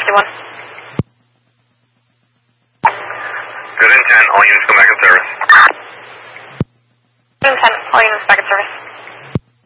51. Good intent, all units go back in service. Good intent, all units back in service.